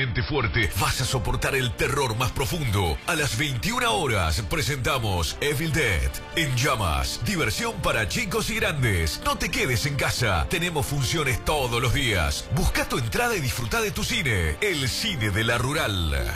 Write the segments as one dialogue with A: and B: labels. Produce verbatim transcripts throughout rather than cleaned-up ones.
A: suficientemente fuerte, vas a soportar el terror más profundo. A las veintiuna horas presentamos Evil Dead en llamas. Diversión para chicos y grandes. No te quedes en casa. Tenemos funciones todos los días. Busca tu entrada y disfruta de tu cine. El cine de la Rural.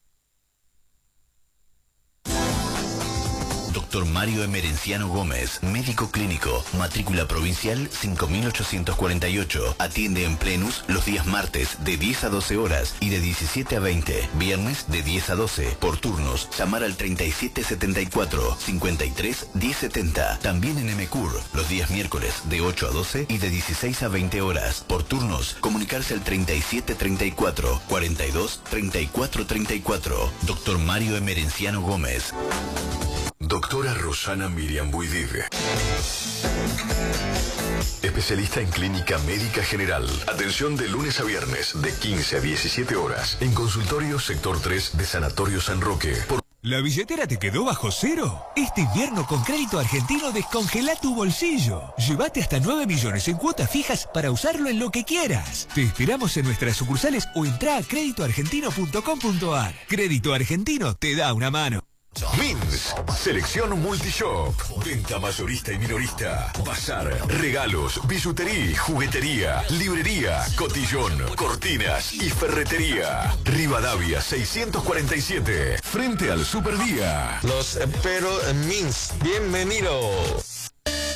B: Doctor Mario Emerenciano Gómez, médico clínico, matrícula provincial cinco mil ochocientos cuarenta y ocho. Atiende en Plenus los días martes de diez a doce horas y de diecisiete a veinte. Viernes de diez a doce. Por turnos, llamar al treinta y siete setenta y cuatro, cincuenta y tres, diez setenta. También en M C U R, los días miércoles de ocho a doce y de dieciséis a veinte horas. Por turnos, comunicarse al treinta y siete treinta y cuatro, cuarenta y dos, treinta y cuatro treinta y cuatro. Doctor Mario Emerenciano Gómez.
A: Doctora Rosana Miriam Buidid, especialista en clínica médica general. Atención de lunes a viernes de quince a diecisiete horas en consultorio sector tres de Sanatorio San Roque. Por...
C: ¿La billetera te quedó bajo cero? Este invierno con Crédito Argentino descongela tu bolsillo. Llévate hasta nueve millones en cuotas fijas para usarlo en lo que quieras. Te esperamos en nuestras sucursales o entra a crédito argentino punto com punto ar. Crédito Argentino te da una mano.
A: Mins, selección multishop, venta mayorista y minorista, bazar, regalos, bisutería, juguetería, librería, cotillón, cortinas y ferretería. Rivadavia seiscientos cuarenta y siete, frente al Superdía.
D: Los espero en Mins. Bienvenidos.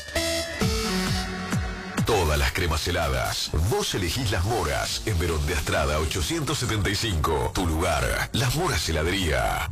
A: Todas las cremas heladas. Vos elegís Las Moras, en Verón de Astrada ochocientos setenta y cinco. Tu lugar, Las Moras Heladería.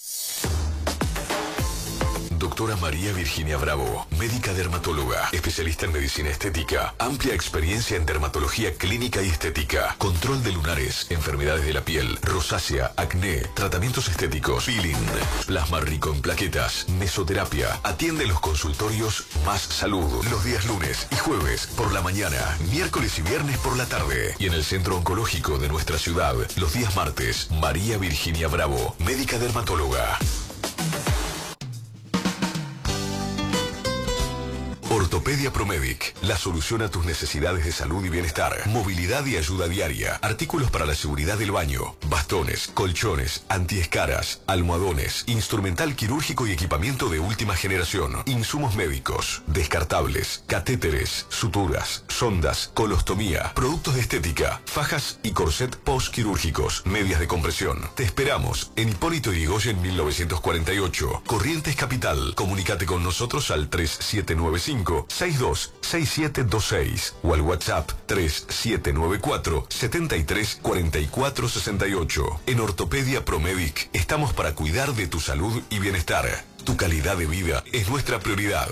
A: Doctora María Virginia Bravo, médica dermatóloga, especialista en medicina estética, amplia experiencia en dermatología clínica y estética, control de lunares, enfermedades de la piel, rosácea, acné, tratamientos estéticos, peeling, plasma rico en plaquetas, mesoterapia. Atiende los consultorios Más Salud los días lunes y jueves por la mañana, miércoles y viernes por la tarde. Y en el centro oncológico de nuestra ciudad, los días martes, María Virginia Bravo, médica dermatóloga. Ortopedia Promedic, la solución a tus necesidades de salud y bienestar, movilidad y ayuda diaria, artículos para la seguridad del baño, bastones, colchones, antiescaras, almohadones, instrumental quirúrgico y equipamiento de última generación, insumos médicos, descartables, catéteres, suturas, sondas, colostomía, productos de estética, fajas y corset postquirúrgicos, medias de compresión. Te esperamos en Hipólito Yrigoyen mil novecientos cuarenta y ocho, Corrientes Capital. Comunícate con nosotros al tres siete nueve cinco, seis dos seis siete dos seis o al WhatsApp tres siete nueve cuatro, siete tres cuatro cuatro seis ocho. En Ortopedia Promedic estamos para cuidar de tu salud y bienestar. Tu calidad de vida es nuestra prioridad.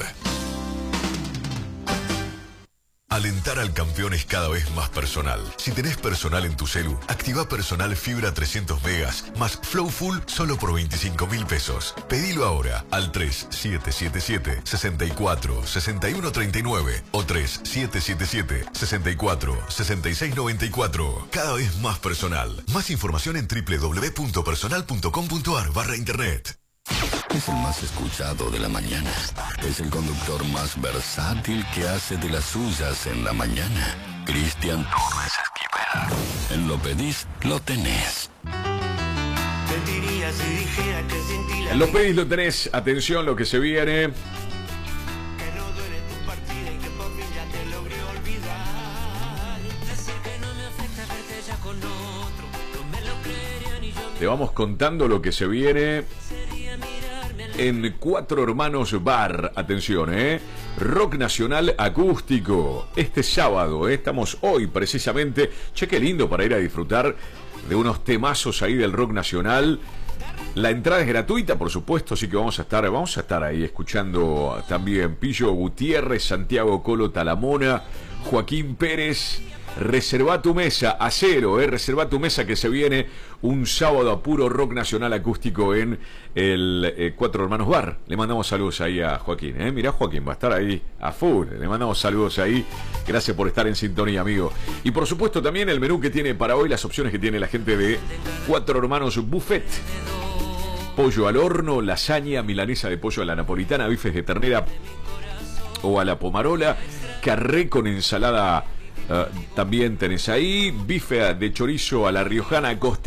A: Alentar al campeón es cada vez más personal. Si tenés personal en tu celu, activa Personal Fibra trescientos megas más Flow Full solo por veinticinco mil pesos. Pedilo ahora al tres siete siete siete, seis cuatro, seis uno tres nueve o tres siete siete siete, seis cuatro, seis seis nueve cuatro. Cada vez más personal. Más información en doble u doble u doble u punto personal punto com punto ar barra internet.
B: Es el más escuchado de la mañana. Es el conductor más versátil que hace de las suyas en la mañana. Cristian Torres Esquivel. En Lo Pedís, lo tenés.
E: En Lo Pedís, lo tenés. Atención lo que se viene. Te vamos contando lo que se viene en Cuatro Hermanos Bar. Atención, ¿eh? Rock nacional acústico. Este sábado, ¿eh? Estamos hoy precisamente. Che, qué lindo para ir a disfrutar de unos temazos ahí del rock nacional. La entrada es gratuita, por supuesto, así que vamos a estar, vamos a estar ahí escuchando también Pillo Gutiérrez, Santiago Colo Talamona, Joaquín Pérez. Reserva tu mesa a cero, eh, reserva tu mesa que se viene un sábado a puro rock nacional acústico en el eh, Cuatro Hermanos Bar. Le mandamos saludos ahí a Joaquín, eh. Mirá, Joaquín va a estar ahí a full. Le mandamos saludos ahí. Gracias por estar en sintonía, amigo. Y por supuesto también el menú que tiene para hoy, las opciones que tiene la gente de Cuatro Hermanos Buffet. Pollo al horno, lasaña, milanesa de pollo a la napolitana, bifes de ternera o a la pomarola, carré con ensalada. Uh, también tenés ahí bife de chorizo a la riojana, costilla